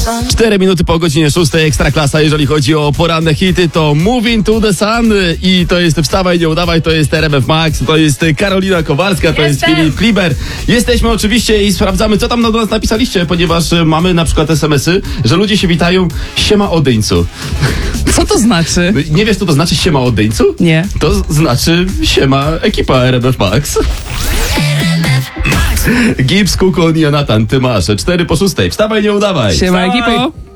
4 minuty po godzinie 6, Ekstraklasa. Jeżeli chodzi o poranne hity, to Moving to the Sun i to jest Wstawaj, nie udawaj, to jest RMF Max, to jest Karolina Kowalska, to jest Filip Kliber. Jesteśmy oczywiście i sprawdzamy, co tam do nas napisaliście, ponieważ mamy na przykład SMS-y, że ludzie się witają: siema Odyńcu. Co to znaczy? Nie wiesz, co to znaczy siema Odyńcu? Nie. To znaczy siema ekipa RMF Max. Gibbs, Kukon i Jonathan, ty masz 4 po 6. Wstawaj, nie udawaj. Siema ekipo.